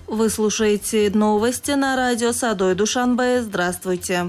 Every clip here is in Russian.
Вы слушаете новости на радио Садой Душанбе. Здравствуйте.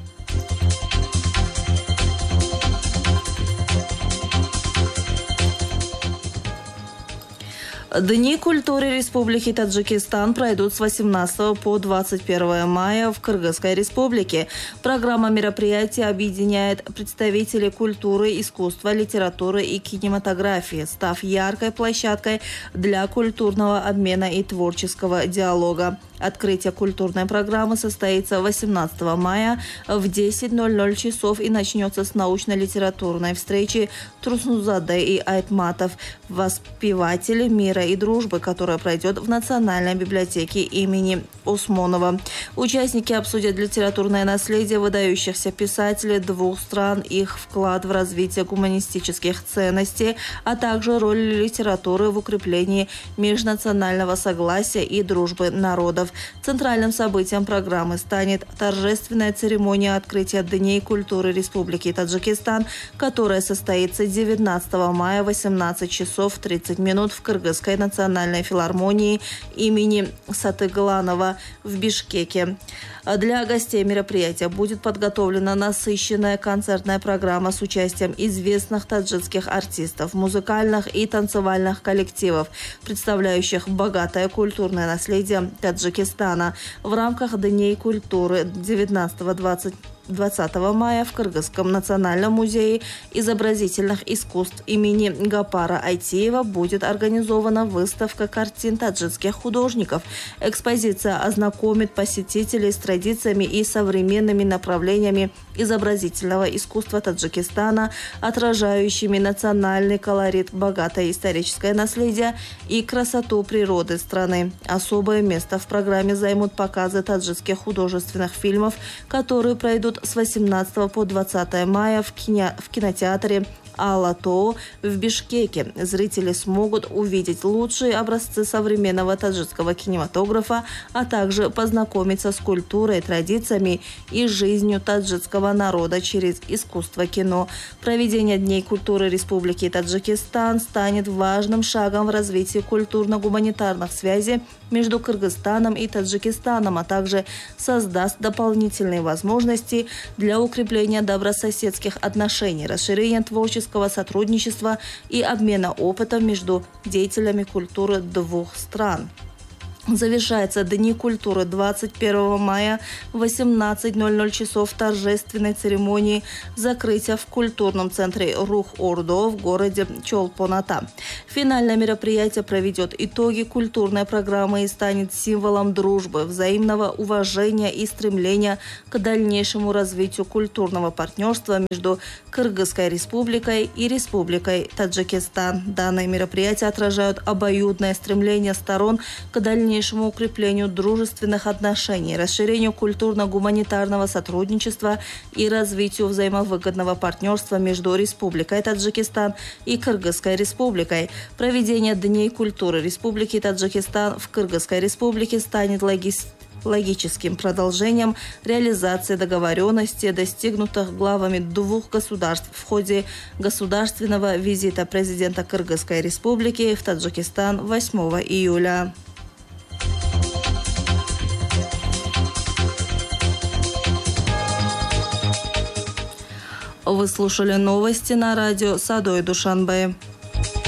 Дни культуры Республики Таджикистан пройдут с 18 по 21 мая в Кыргызской Республике. Программа мероприятия объединяет представителей культуры, искусства, литературы и кинематографии, став яркой площадкой для культурного обмена и творческого диалога. Открытие культурной программы состоится 18 мая в 10:00 часов и начнется с научно-литературной встречи Труснузаде и Айтматов, воспеватели мира и дружбы, которая пройдет в Национальной библиотеке имени Осмонова. Участники обсудят литературное наследие выдающихся писателей двух стран, их вклад в развитие гуманистических ценностей, а также роль литературы в укреплении межнационального согласия и дружбы народов. Центральным событием программы станет торжественная церемония открытия Дней культуры Республики Таджикистан, которая состоится 19 мая в 18 часов 30 минут в Кыргызской национальной филармонии имени Сатыгланова в Бишкеке. Для гостей мероприятия будет подготовлена насыщенная концертная программа с участием известных таджикских артистов, музыкальных и танцевальных коллективов, представляющих богатое культурное наследие Таджикистана. В рамках Дней культуры 19-20 мая в Кыргызском национальном музее изобразительных искусств имени Гапара Айтиева будет организована выставка картин таджикских художников. Экспозиция ознакомит посетителей с традициями и современными направлениями изобразительного искусства Таджикистана, отражающими национальный колорит, богатое историческое наследие и красоту природы страны. Особое место в программе займут показы таджикских художественных фильмов, которые пройдут с 18 по 20 мая в кинотеатре Алатоо в Бишкеке. Зрители смогут увидеть лучшие образцы современного таджикского кинематографа, а также познакомиться с культурой, традициями и жизнью таджикского народа через искусство кино. Проведение Дней культуры Республики Таджикистан станет важным шагом в развитии культурно-гуманитарных связей между Кыргызстаном и Таджикистаном, а также создаст дополнительные возможности для укрепления добрососедских отношений, расширения творческого сотрудничества и обмена опытом между деятелями культуры двух стран. Завершается Дни культуры 21 мая в 18:00 часов торжественной церемонии закрытия в культурном центре Рух-Ордо в городе Чолпон-Ата. Финальное мероприятие проведет итоги культурной программы и станет символом дружбы, взаимного уважения и стремления к дальнейшему развитию культурного партнерства между Кыргызской Республикой и Республикой Таджикистан. Данные мероприятия отражают обоюдное стремление сторон к дальнейшему укреплению дружественных отношений, расширению культурно-гуманитарного сотрудничества и развитию взаимовыгодного партнерства между Республикой Таджикистан и Кыргызской Республикой. Проведение Дней культуры Республики Таджикистан в Кыргызской Республике станет логическим продолжением реализации договоренностей, достигнутых главами двух государств в ходе государственного визита президента Кыргызской Республики в Таджикистан 8 июля. Вы слушали новости на радио Садой Душанбе.